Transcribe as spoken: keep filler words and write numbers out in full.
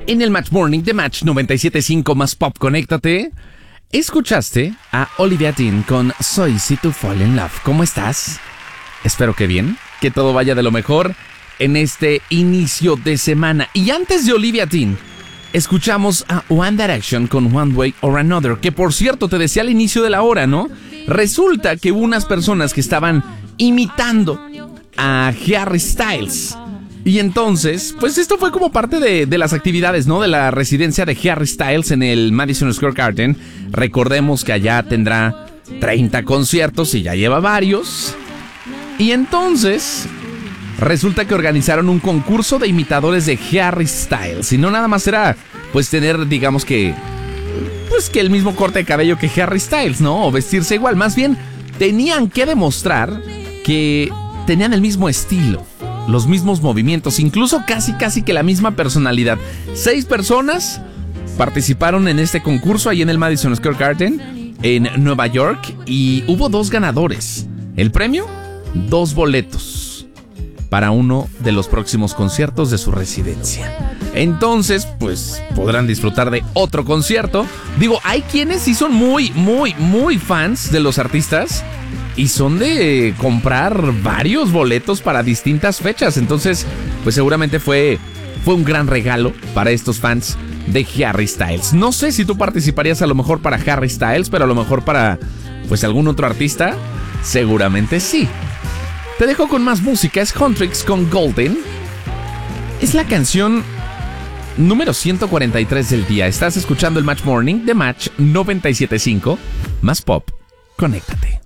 En el Match Morning de Match noventa y siete punto cinco más Pop, conéctate. Escuchaste a Olivia Dean con So Easy to Fall in Love. ¿Cómo estás? Espero que bien, que todo vaya de lo mejor en este inicio de semana. Y antes de Olivia Dean, escuchamos a One Direction con One Way or Another, que por cierto te decía al inicio de la hora, ¿no? Resulta que hubo unas personas que estaban imitando a Harry Styles. Y entonces, pues esto fue como parte de, de las actividades, ¿no? De la residencia de Harry Styles en el Madison Square Garden. Recordemos que allá tendrá treinta conciertos y ya lleva varios. Y entonces, resulta que organizaron un concurso de imitadores de Harry Styles. Y no nada más era, pues, tener, digamos que, pues que el mismo corte de cabello que Harry Styles, ¿no? O vestirse igual. Más bien, tenían que demostrar que tenían el mismo estilo, los mismos movimientos, incluso casi casi que la misma personalidad. Seis personas participaron en este concurso ahí en el Madison Square Garden en Nueva York y hubo dos ganadores. El premio, dos boletos para uno de los próximos conciertos de su residencia. Entonces, pues podrán disfrutar de otro concierto. Digo, hay quienes sí son muy, muy, muy fans de los artistas y son de comprar varios boletos para distintas fechas. Entonces, pues seguramente fue, fue un gran regalo para estos fans de Harry Styles. No sé si tú participarías a lo mejor para Harry Styles, pero a lo mejor para, pues, algún otro artista, seguramente sí. Te dejo con más música. Es Huntrix con Golden. Es la canción número ciento cuarenta y tres del día. Estás escuchando el Match Morning de Match noventa y siete punto cinco más Pop. Conéctate.